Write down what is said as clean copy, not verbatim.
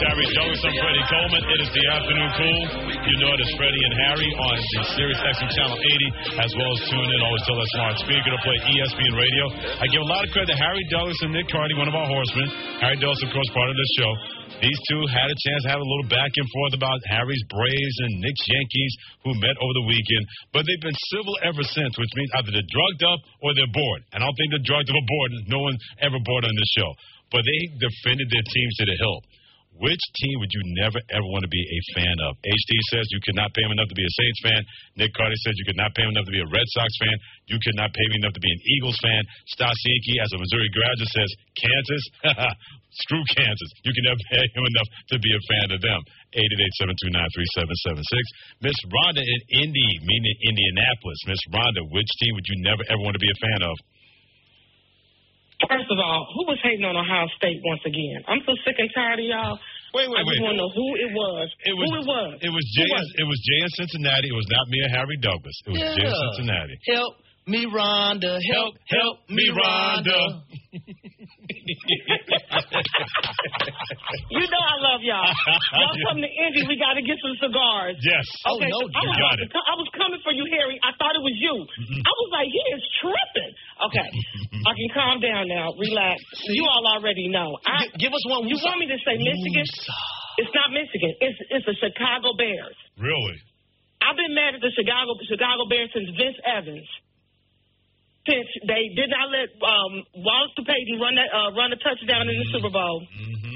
Harry Douglas. I'm Freddie Coleman. It is the afternoon cool. You know it is Freddie and Harry on the Sirius XM Channel 80, as well as tune in. Always tell that smart speaker to play ESPN Radio. I give a lot of credit to Harry Douglas and Nick Cardy, one of our horsemen. Harry Douglas, of course, part of this show. These two had a chance to have a little back and forth about Harry's Braves and Nick's Yankees, who met over the weekend. But they've been civil ever since, which means either they're drugged up or they're bored. And I don't think they're drugged up or bored. No one's ever bored on this show. But they defended their teams to the hilt. Which team would you never, ever want to be a fan of? HD says you could not pay him enough to be a Saints fan. Nick Carter says you could not pay him enough to be a Red Sox fan. You could not pay me enough to be an Eagles fan. Stasienki, as a Missouri graduate, says Kansas. Screw Kansas. You can never pay him enough to be a fan of them. 888-729-3776. Miss Rhonda in Indy, meaning Indianapolis. Miss Rhonda, which team would you never, ever want to be a fan of? First of all, who was hating on Ohio State once again? I'm so sick and tired of y'all. Wait. I just want to know who it was. It was Jay in Cincinnati. It was not me or Harry Douglas. It was Jay in Cincinnati. Help me, Rhonda. Help me, Rhonda. You know I love y'all. Y'all come to Indy. We got to get some cigars. Yes. Okay, you got it. I was coming for you, Harry. I thought it was you. I was like, he is tripping. Okay. I can calm down now. Relax. You all already know. Give us one. You want me to say Michigan? It's not Michigan. It's the Chicago Bears. Really? I've been mad at the Chicago Bears since Vince Evans. Since they did not let Wallace Payton run a touchdown in the Super Bowl.